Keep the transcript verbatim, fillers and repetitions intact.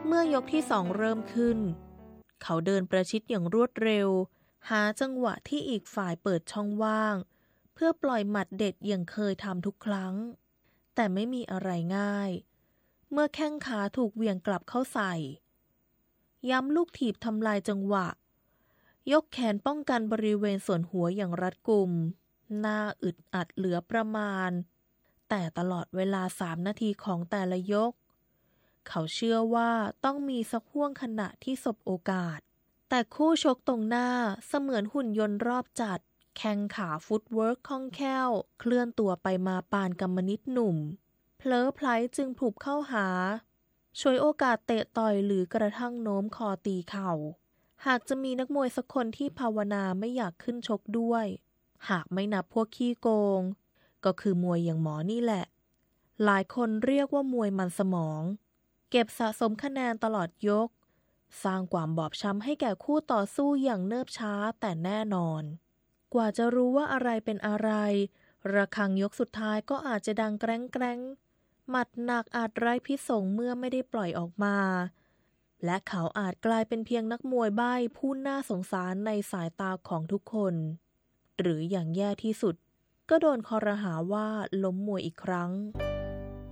เมื่อยกที่สองเริ่มขึ้นเขาเดินประชิดอย่างรวดเร็วหาจังหวะที่อีกฝ่ายเปิดช่องว่างเพื่อปล่อยหมัดเด็ดอย่างเคยทำทุกครั้งแต่ไม่มีอะไรง่ายเมื่อแข้งขาถูกเหวี่ยงกลับเข้าใส่ย้ำลูกถีบทำลายจังหวะยกแขนป้องกันบริเวณส่วนหัวอย่างรัดกุมหน้าอึดอัดเหลือประมาณแต่ตลอดเวลาสามนาทีของแต่ละยกเขาเชื่อว่าต้องมีสักห่วงขณะที่สบโอกาสแต่คู่ชกตรงหน้าเสมือนหุ่นยนต์รอบจัดแข้งขาฟุตเวิร์กคล่องแคล่วเคลื่อนตัวไปมาปานกำมนิดหนุ่มเผลอไพลจึงผุบเข้าหาฉวยโอกาสเตะต่อยหรือกระทั่งโน้มคอตีเข่าหากจะมีนักมวยสักคนที่ภาวนาไม่อยากขึ้นชกด้วยหากไม่นับพวกขี้โกงก็คือมวยอย่างหมอนี่แหละหลายคนเรียกว่ามวยมันสมองเก็บสะสมคะแนนตลอดยกสร้างความบอบช้ำให้แก่คู่ต่อสู้อย่างเนิบช้าแต่แน่นอนกว่าจะรู้ว่าอะไรเป็นอะไรระฆังยกสุดท้ายก็อาจจะดังแกร้งแกร้งหมัดหนักอาจไร้พิษสงเมื่อไม่ได้ปล่อยออกมาและเขาอาจกลายเป็นเพียงนักมวยใบ้ผู้น่าสงสารในสายตาของทุกคนหรืออย่างแย่ที่สุดก็โดนคอรหาว่าล้มมวยอีกครั้ง